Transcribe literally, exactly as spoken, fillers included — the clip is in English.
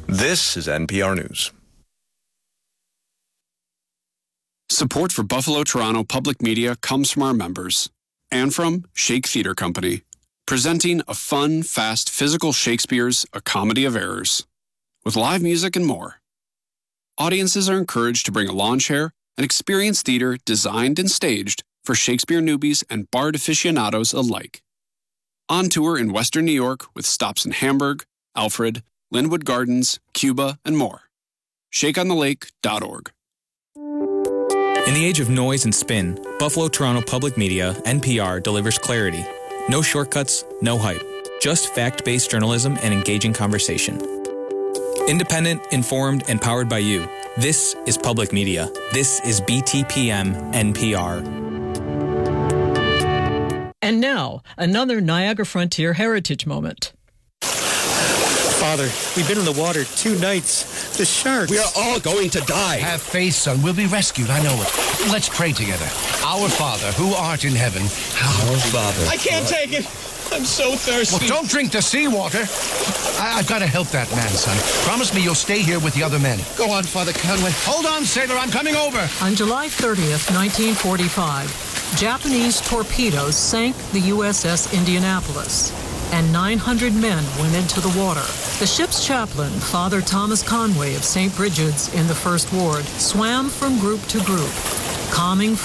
This is N P R News. Support for Buffalo Toronto Public Media comes from our members and from Shake Theatre Company, presenting a fun, fast, physical Shakespeare's A Comedy of Errors, with live music and more. Audiences are encouraged to bring a lawn chair and experience theater designed and staged for Shakespeare newbies and bard aficionados alike. On tour in Western New York with stops in Hamburg, Alfred, Linwood Gardens, Cuba, and more. shake on the lake dot org. In the age of noise and spin, Buffalo Toronto Public Media, N P R, delivers clarity. No shortcuts, no hype. Just fact-based journalism and engaging conversation. Independent, informed, and powered by you. This is public media. This is B T P M N P R. And now, another Niagara Frontier Heritage Moment. Father, we've been in the water two nights. The sharks. We are all going to die. Have faith, son. We'll be rescued. I know it. Let's pray together. Our Father, who art in heaven. Our Father. I can't take it. I'm so thirsty. Well, don't drink the seawater. I- I've got to help that man, son. Promise me you'll stay here with the other men. Go on, Father Conway. Hold on, sailor. I'm coming over. On July thirtieth, nineteen forty-five, Japanese torpedoes sank the U S S Indianapolis, and nine hundred men went into the water. The ship's chaplain, Father Thomas Conway of Saint Bridget's in the First Ward, swam from group to group, calming